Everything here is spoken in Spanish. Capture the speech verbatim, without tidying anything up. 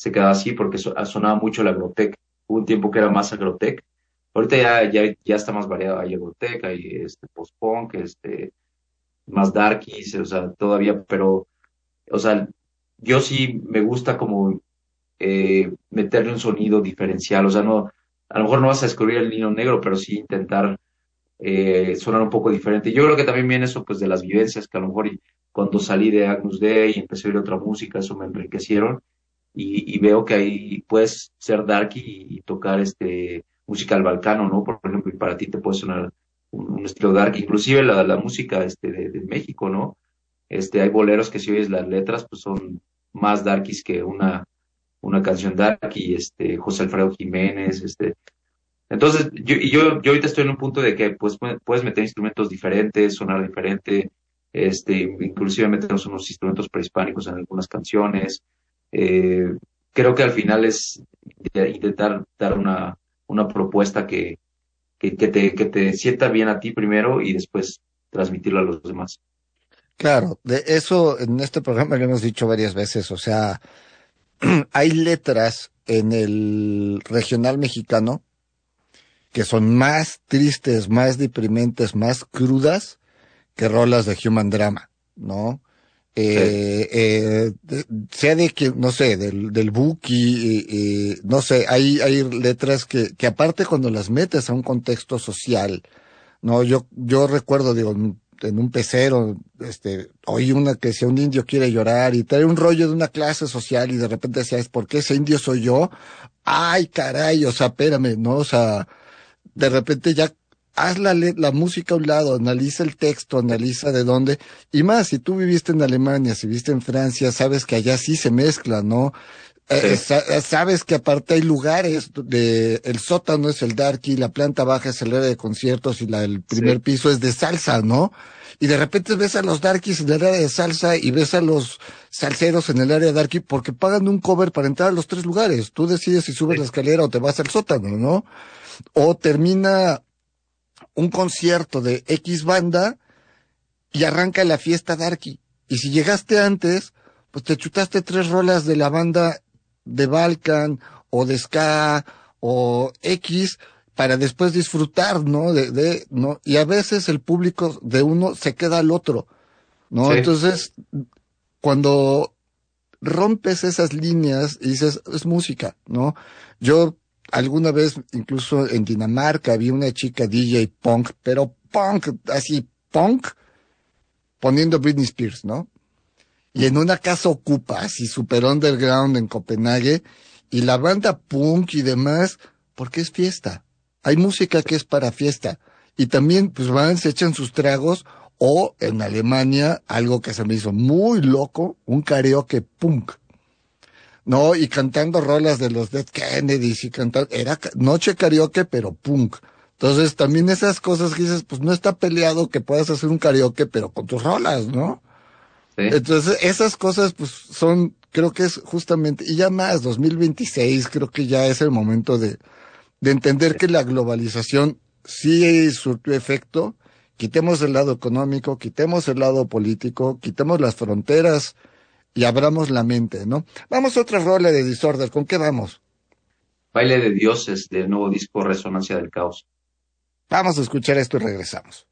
se quedaba así porque so- sonaba mucho el agrotech. Hubo un tiempo que era más agrotech. Ahorita ya, ya, ya está más variado, hay agrotech, hay este post-punk, este, más darkies, o sea, todavía, pero, o sea, yo sí me gusta como eh, meterle un sonido diferencial, o sea, no, a lo mejor no vas a descubrir el hilo negro, pero sí intentar eh, sonar un poco diferente. Yo creo que también viene eso pues de las vivencias, que a lo mejor y cuando salí de Agnus Dei y empecé a oír otra música, eso me enriquecieron y, y veo que ahí puedes ser darky y, y tocar este música al balcano, ¿no? Por ejemplo, y para ti te puede sonar un, un estilo dark, inclusive la, la música este, de, de México, ¿no? Este, hay boleros que si oyes las letras, pues son más darkies que una, una canción darky, este, José Alfredo Jiménez, este, entonces, yo, y yo, yo ahorita estoy en un punto de que pues, pu- puedes meter instrumentos diferentes, sonar diferente, este, inclusive meternos unos instrumentos prehispánicos en algunas canciones. Eh, Creo que al final es de- intentar dar una, una propuesta que, que, que te, que te sienta bien a ti primero y después transmitirlo a los demás. Claro, de eso en este programa lo hemos dicho varias veces, o sea, hay letras en el regional mexicano que son más tristes, más deprimentes, más crudas que rolas de Human Drama, ¿no? Sí, Eh, eh, de- sea de que, no sé, del, del Buki, eh, eh, no sé, hay, hay letras que, que aparte cuando las metes a un contexto social, no, yo, yo recuerdo, digo, en en un pecero, este, oí una que decía un indio quiere llorar y trae un rollo de una clase social y de repente decía, ¿es por qué ese indio soy yo? Ay, caray, o sea, espérame, ¿no? O sea, de repente ya haz la, le- la música a un lado, analiza el texto, analiza de dónde, y más, si tú viviste en Alemania, si viviste en Francia, sabes que allá sí se mezcla, ¿no? Eh, eh, sí, sa- eh, sabes que aparte hay lugares de, el sótano es el darky, la planta baja es el área de conciertos y la, el sí, primer piso es de salsa, ¿no? Y de repente ves a los darkies en el área de salsa y ves a los salseros en el área de darky porque pagan un cover para entrar a los tres lugares. Tú decides si subes la sí, escalera o te vas al sótano, ¿no? O termina un concierto de X banda y arranca la fiesta darky. Y si llegaste antes, pues te chutaste tres rolas de la banda de Balkan o de Ska o X para después disfrutar, ¿no? De, de, ¿no? Y a veces el público de uno se queda al otro, ¿no? sí, Entonces, cuando rompes esas líneas y dices, es música, ¿no? Yo alguna vez, incluso en Dinamarca, vi una chica D J punk, pero punk, así, punk, poniendo Britney Spears, ¿no? Y en ujú, una casa ocupa, así super underground en Copenhague, y la banda punk y demás, porque es fiesta. Hay música que es para fiesta. Y también, pues van, se echan sus tragos, o en Alemania, algo que se me hizo muy loco, un karaoke punk. No, y cantando rolas de los Dead Kennedys y cantando, era ca- noche karaoke, pero punk. Entonces, también esas cosas que dices, pues no está peleado que puedas hacer un karaoke, pero con tus rolas, ¿no? sí. Entonces, esas cosas, pues, son, creo que es justamente, y ya más, dos mil veintiséis, creo que ya es el momento de, de entender que la globalización sí surtió efecto. Quitemos el lado económico, quitemos el lado político, quitemos las fronteras y abramos la mente, ¿no? Vamos a otra rola de Disorder, ¿con qué vamos? Baile de dioses del nuevo disco Resonancia del Caos. Vamos a escuchar esto y regresamos.